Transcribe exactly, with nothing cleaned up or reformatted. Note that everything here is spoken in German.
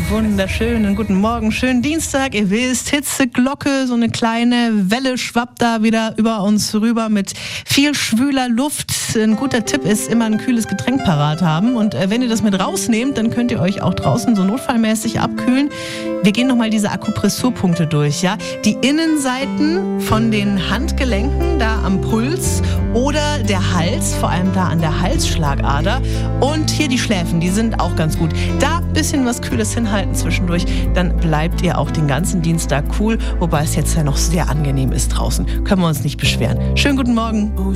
wunderschönen guten Morgen, schönen Dienstag. Ihr wisst, Hitzeglocke, so eine kleine Welle schwappt da wieder über uns rüber mit viel schwüler Luft. Ein guter Tipp ist, immer ein kühles Getränk parat haben. Und äh, wenn ihr das mit rausnehmt, dann könnt ihr euch auch draußen so notfallmäßig abkühlen. Wir gehen nochmal diese Akupressurpunkte durch. Ja? Die Innenseiten von den Handgelenken, da am Puls, oder der Hals, vor allem da an der Halsschlagader. Und hier die Schläfen, die sind auch ganz gut. Da ein bisschen was Kühles hinhalten zwischendurch, dann bleibt ihr auch den ganzen Dienstag cool. Wobei es jetzt ja noch sehr angenehm ist draußen. Können wir uns nicht beschweren. Schönen guten Morgen.